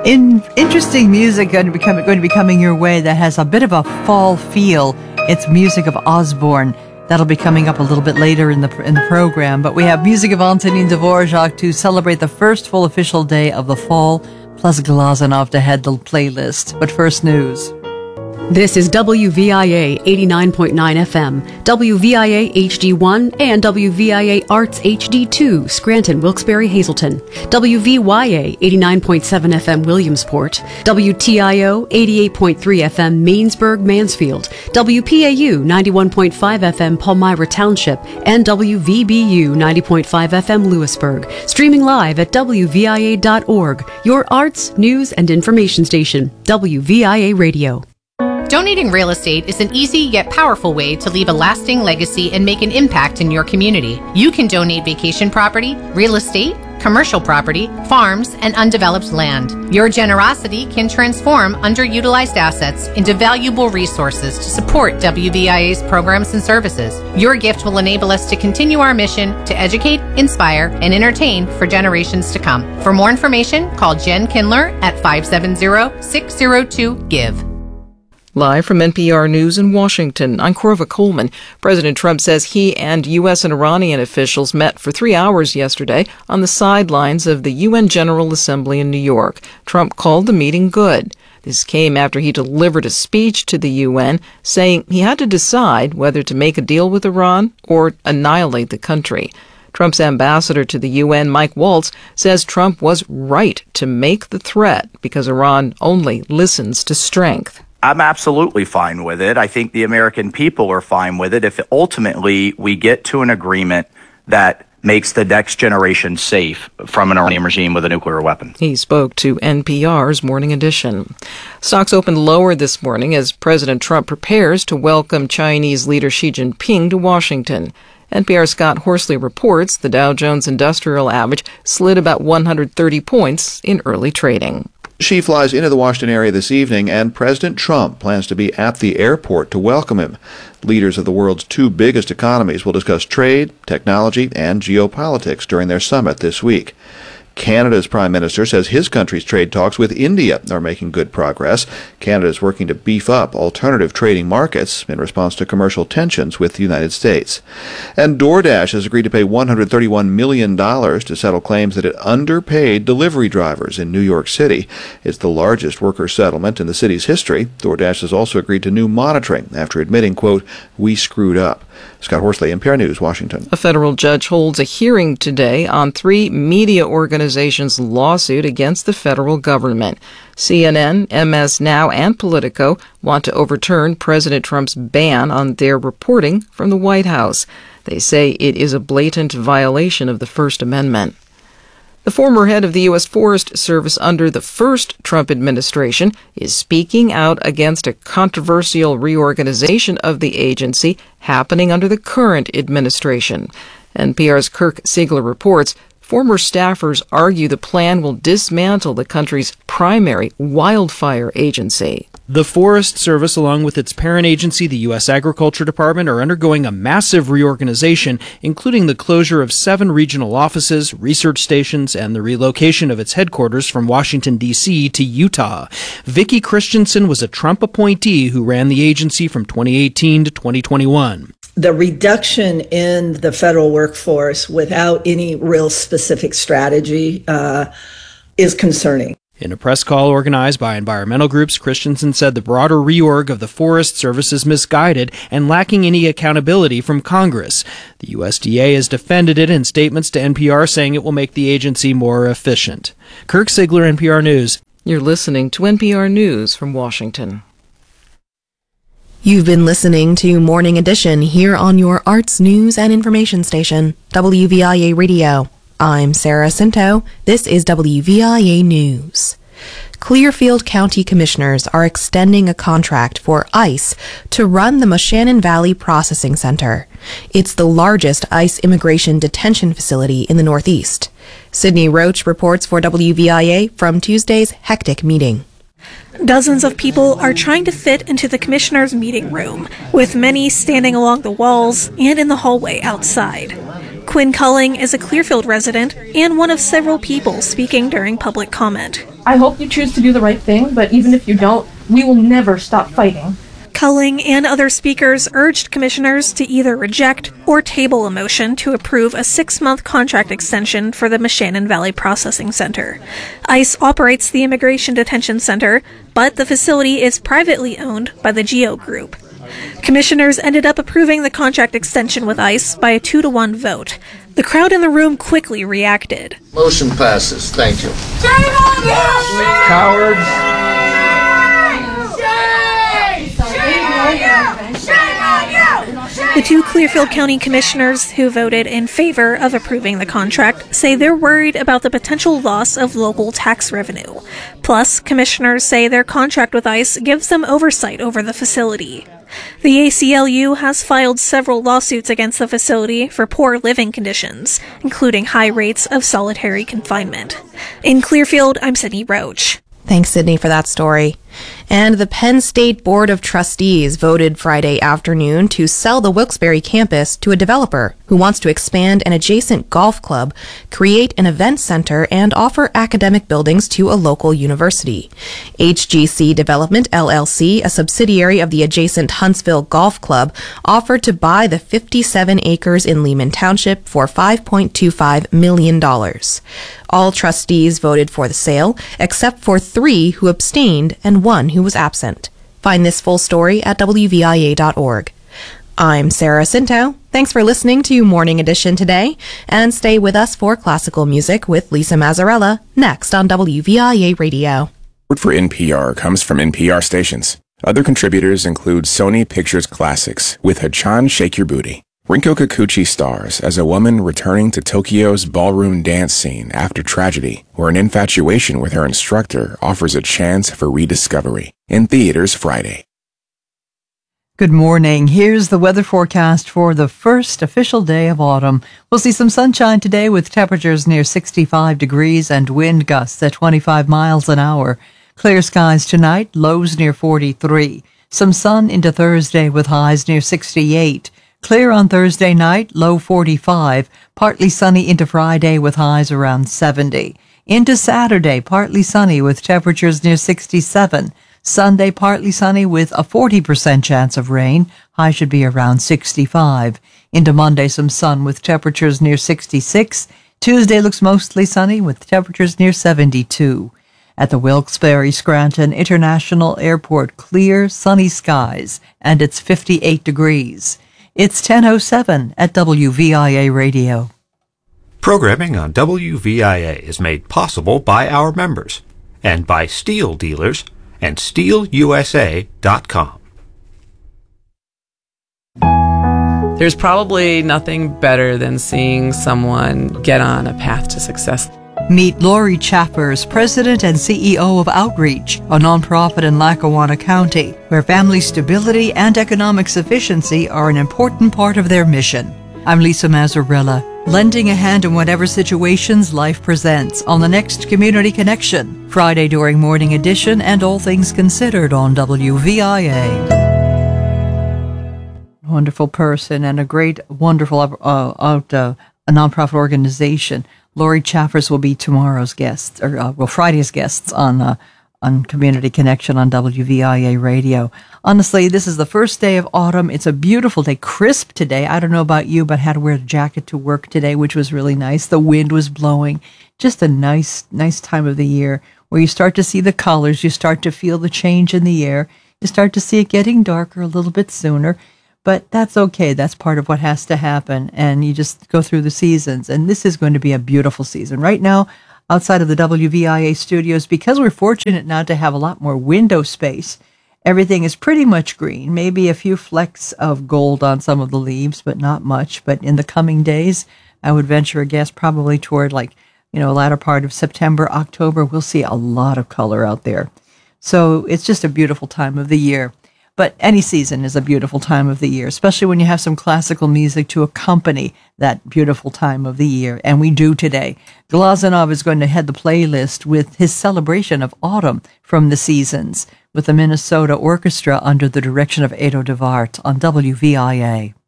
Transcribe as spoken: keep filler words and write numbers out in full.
In interesting music going to be coming, going to be coming your way that has a bit of a fall feel. It's music of Osborne. That'll be coming up a little bit later in the in the program. But we have music of Antonin Dvorak to celebrate the first full official day of the fall, plus Glazunov to head the playlist. But first, news. This is W V I A eighty-nine point nine F M, W V I A H D one, and W V I A Arts H D two, Scranton, Wilkes-Barre, Hazleton, W V Y A eighty-nine point seven F M, Williamsport, W T I O eighty-eight point three F M, Mainsburg, Mansfield, W P A U ninety-one point five F M, Palmyra Township, and W V B U ninety point five F M, Lewisburg. Streaming live at W V I A dot org, your arts, news, and information station, W V I A Radio. Donating real estate is an easy yet powerful way to leave a lasting legacy and make an impact in your community. You can donate vacation property, real estate, commercial property, farms, and undeveloped land. Your generosity can transform underutilized assets into valuable resources to support W V I A's programs and services. Your gift will enable us to continue our mission to educate, inspire, and entertain for generations to come. For more information, call Jen Kindler at five seven zero, six zero two, GIVE. Live from N P R News in Washington, I'm Corva Coleman. President Trump says he and U S and Iranian officials met for three hours yesterday on the sidelines of the U N General Assembly in New York. Trump called the meeting good. This came after he delivered a speech to the U N saying he had to decide whether to make a deal with Iran or annihilate the country. Trump's ambassador to the U N, Mike Waltz, says Trump was right to make the threat because Iran only listens to strength. I'm absolutely fine with it. I think the American people are fine with it if ultimately we get to an agreement that makes the next generation safe from an Iranian regime with a nuclear weapon. He spoke to N P R's Morning Edition. Stocks opened lower this morning as President Trump prepares to welcome Chinese leader Xi Jinping to Washington. N P R's Scott Horsley reports the Dow Jones Industrial Average slid about one hundred thirty points in early trading. Xi flies into the Washington area this evening, and President Trump plans to be at the airport to welcome him. Leaders of the world's two biggest economies will discuss trade, technology, and geopolitics during their summit this week. Canada's Prime Minister says his country's trade talks with India are making good progress. Canada is working to beef up alternative trading markets in response to commercial tensions with the United States. And DoorDash has agreed to pay one hundred thirty-one million dollars to settle claims that it underpaid delivery drivers in New York City. It's the largest worker settlement in the city's history. DoorDash has also agreed to new monitoring after admitting, quote, "We screwed up." Scott Horsley, N P R News, Washington. A federal judge holds a hearing today on three media organizations' lawsuit against the federal government. C N N, M S Now, and Politico want to overturn President Trump's ban on their reporting from the White House. They say it is a blatant violation of the First Amendment. The former head of the U S Forest Service under the first Trump administration is speaking out against a controversial reorganization of the agency happening under the current administration. N P R's Kirk Siegler reports former staffers argue the plan will dismantle the country's primary wildfire agency. The Forest Service, along with its parent agency, the U S Agriculture Department, are undergoing a massive reorganization, including the closure of seven regional offices, research stations, and the relocation of its headquarters from Washington, D C to Utah. Vicki Christensen was a Trump appointee who ran the agency from twenty eighteen to twenty twenty-one. The reduction in the federal workforce without any real specific strategy uh, is concerning. In a press call organized by environmental groups, Christensen said the broader reorg of the Forest Service is misguided and lacking any accountability from Congress. The U S D A has defended it in statements to N P R, saying it will make the agency more efficient. Kirk Siegler, N P R News. You're listening to N P R News from Washington. You've been listening to Morning Edition here on your arts, news, and information station, W V I A Radio. I'm Sarah Cinto. This is W V I A News. Clearfield County Commissioners are extending a contract for ICE to run the Moshannon Valley Processing Center. It's the largest ICE immigration detention facility in the Northeast. Sydney Roach reports for W V I A from Tuesday's hectic meeting. Dozens of people are trying to fit into the commissioner's meeting room, with many standing along the walls and in the hallway outside. Quinn Culling is a Clearfield resident and one of several people speaking during public comment. I hope you choose to do the right thing, but even if you don't, we will never stop fighting. Culling and other speakers urged commissioners to either reject or table a motion to approve a six-month contract extension for the Moshannon Valley Processing Center. ICE operates the Immigration Detention Center, but the facility is privately owned by the GEO Group. Commissioners ended up approving the contract extension with ICE by a two to one vote. The crowd in the room quickly reacted. Motion passes. Thank you. Shame on you! Cowards! The two Clearfield County commissioners who voted in favor of approving the contract say they're worried about the potential loss of local tax revenue. Plus, commissioners say their contract with ICE gives them oversight over the facility. The A C L U has filed several lawsuits against the facility for poor living conditions, including high rates of solitary confinement. In Clearfield, I'm Sydney Roach. Thanks, Sydney, for that story. And the Penn State Board of Trustees voted Friday afternoon to sell the Wilkes-Barre campus to a developer who wants to expand an adjacent golf club, create an event center, and offer academic buildings to a local university. H G C Development, L L C, a subsidiary of the adjacent Huntsville Golf Club, offered to buy the fifty-seven acres in Lehman Township for five point two five million dollars. All trustees voted for the sale, except for three who abstained and one who was absent. Find this full story at W V I A dot org. I'm Sarah Cinto. Thanks for listening to Morning Edition today, and stay with us for classical music with Lisa Mazzarella next on W V I A Radio. Support for N P R comes from N P R stations. Other contributors include Sony Pictures Classics with Hachan Shake Your Booty. Rinko Kikuchi stars as a woman returning to Tokyo's ballroom dance scene after tragedy, where an infatuation with her instructor offers a chance for rediscovery. In theaters Friday. Good morning. Here's the weather forecast for the first official day of autumn. We'll see some sunshine today with temperatures near sixty-five degrees and wind gusts at twenty-five miles an hour. Clear skies tonight, lows near forty-three. Some sun into Thursday with highs near sixty-eight. Clear on Thursday night, low forty-five. Partly sunny into Friday with highs around seventy. Into Saturday, partly sunny with temperatures near sixty-seven. Sunday, partly sunny with a forty percent chance of rain. High should be around sixty-five. Into Monday, some sun with temperatures near sixty-six. Tuesday looks mostly sunny with temperatures near seventy-two. At the Wilkes-Barre Scranton International Airport, clear, sunny skies, and it's fifty-eight degrees. It's ten oh seven at W V I A Radio. Programming on W V I A is made possible by our members and by Steel Dealers and steel U S A dot com. There's probably nothing better than seeing someone get on a path to success. Meet Lori Chaffers, President and C E O of Outreach, a nonprofit in Lackawanna County, where family stability and economic sufficiency are an important part of their mission. I'm Lisa Mazzarella, lending a hand in whatever situations life presents on the next Community Connection, Friday during Morning Edition and All Things Considered on W V I A. Wonderful person and a great, wonderful uh, out, uh, a nonprofit organization. Lori Chaffers will be tomorrow's guest, or uh, well, Friday's guests on uh, on Community Connection on W V I A Radio. Honestly, this is the first day of autumn. It's a beautiful day, crisp today. I don't know about you, but I had to wear a jacket to work today, which was really nice. The wind was blowing. Just a nice, nice time of the year where you start to see the colors. You start to feel the change in the air. You start to see it getting darker a little bit sooner. But that's okay. That's part of what has to happen. And you just go through the seasons. And this is going to be a beautiful season. Right now, outside of the W V I A studios, because we're fortunate now to have a lot more window space, everything is pretty much green. Maybe a few flecks of gold on some of the leaves, but not much. But in the coming days, I would venture a guess probably toward like, you know, latter part of September, October, we'll see a lot of color out there. So it's just a beautiful time of the year. But any season is a beautiful time of the year, especially when you have some classical music to accompany that beautiful time of the year. And we do today. Glazunov is going to head the playlist with his celebration of autumn from the seasons with the Minnesota Orchestra under the direction of Edo Devart on W V I A.